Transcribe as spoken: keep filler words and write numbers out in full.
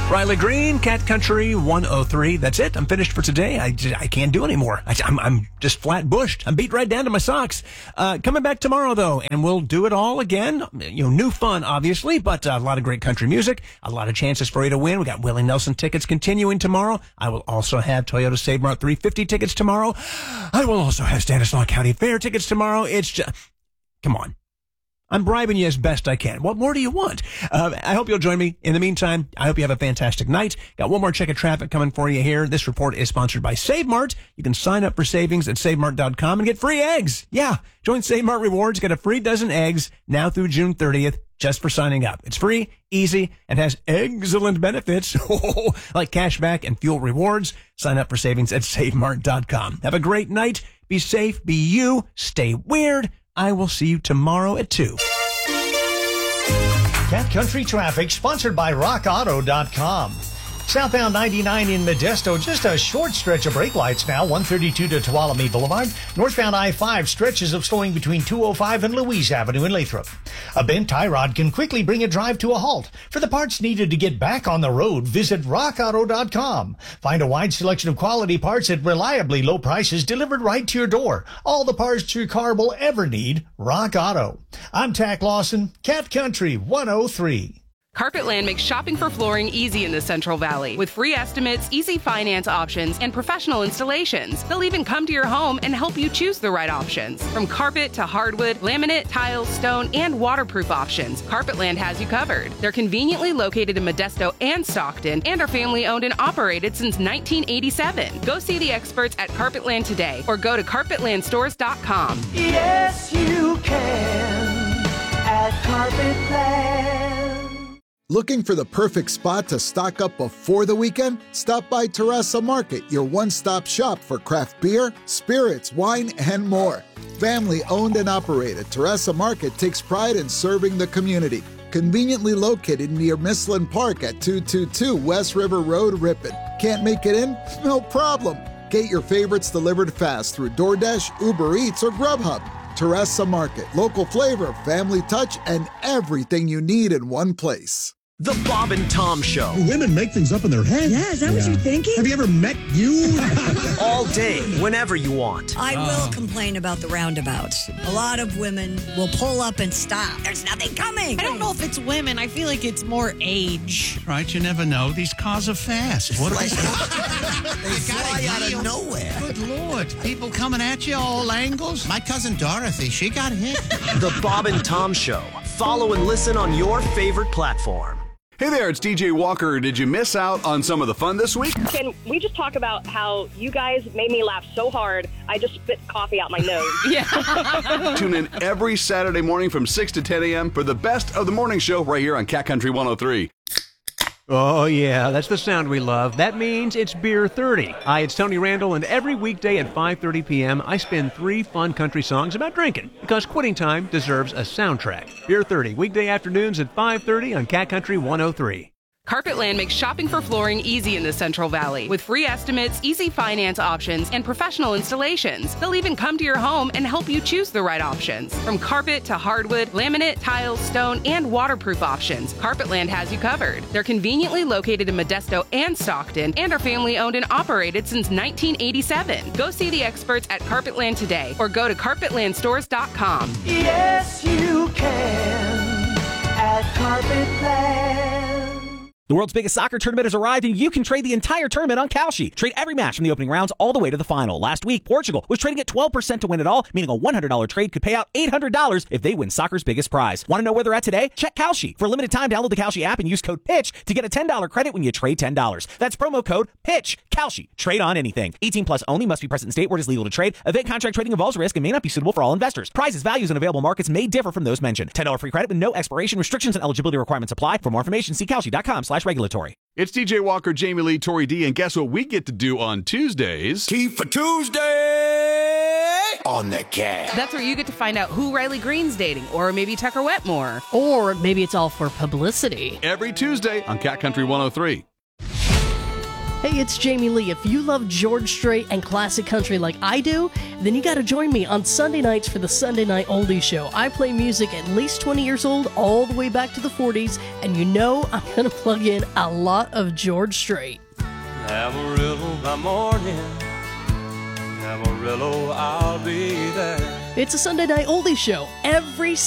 Riley Green, Cat Country one oh three. That's it. I'm finished for today. I, I can't do anymore. I, I'm, I'm just flat bushed. I'm beat right down to my socks. Uh, coming back tomorrow, though, and we'll do it all again. You know, new fun, obviously, but uh, a lot of great country music, a lot of chances for you to win. We got Willie Nelson tickets continuing tomorrow. I will also have Toyota Save Mart three fifty tickets tomorrow. I will also have Stanislaus County Fair tickets tomorrow. It's just, come on. I'm bribing you as best I can. What more do you want? Uh, I hope you'll join me. In the meantime, I hope you have a fantastic night. Got one more check of traffic coming for you here. This report is sponsored by Save Mart. You can sign up for savings at save mart dot com and get free eggs. Yeah, join Save Mart Rewards. Get a free dozen eggs now through June thirtieth just for signing up. It's free, easy, and has excellent benefits like cash back and fuel rewards. Sign up for savings at save mart dot com. Have a great night. Be safe. Be you. Stay weird. I will see you tomorrow at two. Cat Country Traffic, sponsored by rock auto dot com. Southbound ninety-nine in Modesto, just a short stretch of brake lights now, one thirty-two to Tuolumne Boulevard. Northbound I five, stretches of slowing between two oh five and Louise Avenue in Lathrop. A bent tie rod can quickly bring a drive to a halt. For the parts needed to get back on the road, visit rock auto dot com. Find a wide selection of quality parts at reliably low prices delivered right to your door. All the parts your car will ever need, Rock Auto. I'm Tack Lawson, Cat Country one oh three. Carpetland makes shopping for flooring easy in the Central Valley with free estimates, easy finance options, and professional installations. They'll even come to your home and help you choose the right options. From carpet to hardwood, laminate, tile, stone, and waterproof options, Carpetland has you covered. They're conveniently located in Modesto and Stockton and are family owned and operated since nineteen eighty-seven. Go see the experts at Carpetland today or go to carpetland stores dot com. Yes, you can at Carpetland. Looking for the perfect spot to stock up before the weekend? Stop by Terraza Market, your one-stop shop for craft beer, spirits, wine, and more. Family-owned and operated, Terraza Market takes pride in serving the community. Conveniently located near Mislin Park at two twenty-two West River Road, Ripon. Can't make it in? No problem. Get your favorites delivered fast through DoorDash, Uber Eats, or Grubhub. Terraza Market, local flavor, family touch, and everything you need in one place. The Bob and Tom Show. Women make things up in their head. Yeah, is that yeah. what you're thinking? Have you ever met you? All day, whenever you want. I oh. will complain about the roundabouts. A lot of women will pull up and stop. There's nothing coming. I don't know if it's women. I feel like it's more age. Right, you never know. These cars are fast. What like, they fly out of nowhere. Good Lord. People coming at you all angles. My cousin Dorothy, she got hit. The Bob and Tom Show. Follow and listen on your favorite platform. Hey there, it's D J Walker. Did you miss out on some of the fun this week? Can we just talk about how you guys made me laugh so hard, I just spit coffee out my nose? Yeah. Tune in every Saturday morning from six to ten a.m. for the best of the morning show right here on Cat Country one oh three. Oh, yeah, that's the sound we love. That means it's Beer thirty. Hi, it's Tony Randall, and every weekday at five thirty p.m., I spin three fun country songs about drinking, because quitting time deserves a soundtrack. Beer thirty, weekday afternoons at five thirty on Cat Country one oh three. Carpetland makes shopping for flooring easy in the Central Valley with free estimates, easy finance options, and professional installations. They'll even come to your home and help you choose the right options. From carpet to hardwood, laminate, tile, stone, and waterproof options, Carpetland has you covered. They're conveniently located in Modesto and Stockton and are family owned and operated since nineteen eighty-seven. Go see the experts at Carpetland today or go to carpetland stores dot com. Yes, you can at Carpetland. The world's biggest soccer tournament has arrived, and you can trade the entire tournament on Kalshi. Trade every match from the opening rounds all the way to the final. Last week, Portugal was trading at twelve percent to win it all, meaning a one hundred dollars trade could pay out eight hundred dollars if they win soccer's biggest prize. Want to know where they're at today? Check Kalshi. For a limited time, download the Kalshi app and use code PITCH to get a ten dollars credit when you trade ten dollars. That's promo code PITCH. Kalshi. Trade on anything. eighteen plus only. Must be present in state where it is legal to trade. Event contract trading involves risk and may not be suitable for all investors. Prizes, values, and available markets may differ from those mentioned. ten dollars free credit with no expiration. Restrictions and eligibility requirements apply. For more information, see kalshi dot com slash regulatory. It's D J Walker, Jamie Lee, Tori D, and guess what we get to do on Tuesdays? Tea for Tuesday on the Cat. That's where you get to find out who Riley Green's dating, or maybe Tucker Wetmore. Or maybe it's all for publicity. Every Tuesday on Cat Country one oh three. Hey, it's Jamie Lee. If you love George Strait and classic country like I do, then you got to join me on Sunday nights for the Sunday Night Oldies Show. I play music at least twenty years old, all the way back to the forties, and you know I'm going to plug in a lot of George Strait. Amarillo by morning, Amarillo, I'll be there. It's a Sunday Night Oldies Show every